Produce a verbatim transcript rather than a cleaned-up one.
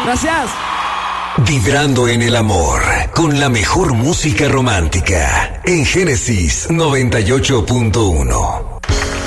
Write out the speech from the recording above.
Gracias. Vibrando en el amor, con la mejor música romántica, en Génesis noventa y ocho punto uno.